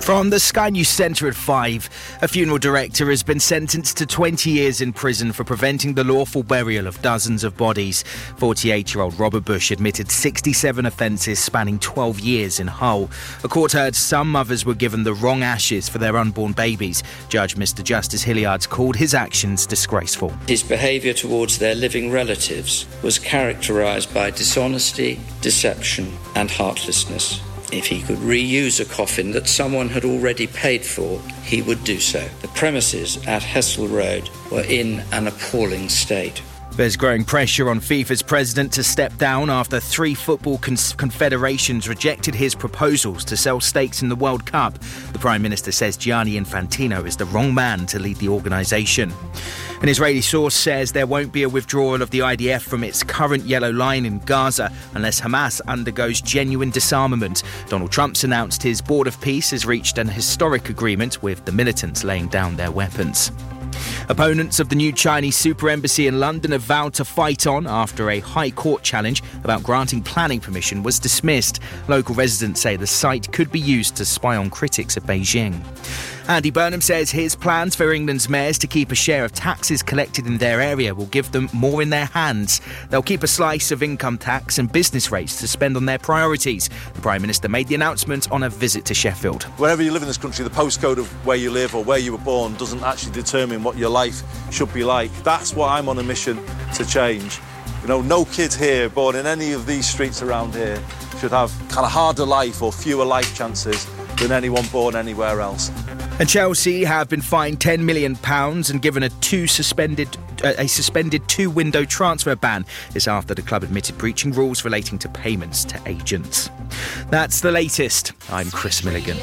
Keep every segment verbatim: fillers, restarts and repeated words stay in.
From the Sky News Centre at five, a funeral director has been sentenced to twenty years in prison for preventing the lawful burial of dozens of bodies. forty-eight-year-old Robert Bush admitted sixty-seven offences spanning twelve years in Hull. A court heard some mothers were given the wrong ashes for their unborn babies. Judge Mister Justice Hilliard called his actions disgraceful. His behaviour towards their living relatives was characterised by dishonesty, deception and heartlessness. If he could reuse a coffin that someone had already paid for, he would do so. The premises at Hessel Road were in an appalling state. There's growing pressure on FIFA's president to step down after three football con- confederations rejected his proposals to sell stakes in the World Cup. The Prime Minister says Gianni Infantino is the wrong man to lead the organisation. An Israeli source says there won't be a withdrawal of the I D F from its current yellow line in Gaza unless Hamas undergoes genuine disarmament. Donald Trump's announced his Board of Peace has reached an historic agreement with the militants laying down their weapons. Opponents of the new Chinese super embassy in London have vowed to fight on after a High Court challenge about granting planning permission was dismissed. Local residents say the site could be used to spy on critics of Beijing. Andy Burnham says his plans for England's mayors to keep a share of taxes collected in their area will give them more in their hands. They'll keep a slice of income tax and business rates to spend on their priorities. The Prime Minister made the announcement on a visit to Sheffield. Wherever you live in this country, the postcode of where you live or where you were born doesn't actually determine what your life should be like. That's what I'm on a mission to change. You know, no kid here born in any of these streets around here should have kind of harder life or fewer life chances than anyone born anywhere else. And Chelsea have been fined ten million pounds and given a two suspended uh, a suspended two-window transfer ban. This after the club admitted breaching rules relating to payments to agents. That's the latest. I'm Chris Milligan.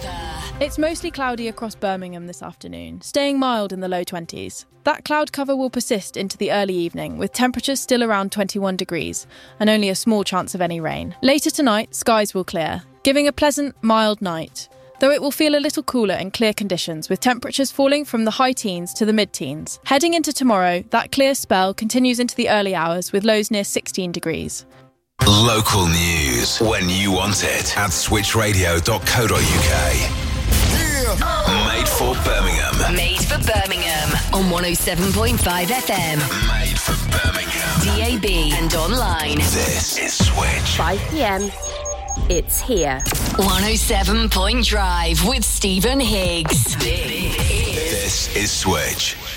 It's mostly cloudy across Birmingham this afternoon, staying mild in the low twenties. That cloud cover will persist into the early evening, with temperatures still around twenty-one degrees and only a small chance of any rain. Later tonight, skies will clear, giving a pleasant, mild night, though it will feel a little cooler in clear conditions, with temperatures falling from the high teens to the mid-teens. Heading into tomorrow, that clear spell continues into the early hours, with lows near sixteen degrees. Local news when you want it at switch radio dot co dot uk. Made for Birmingham. Made for Birmingham on one oh seven point five F M. Made for Birmingham. D A B and online. This is Switch. five p.m. It's here. one oh seven Point Drive with Stephen Higgs. This is Switch.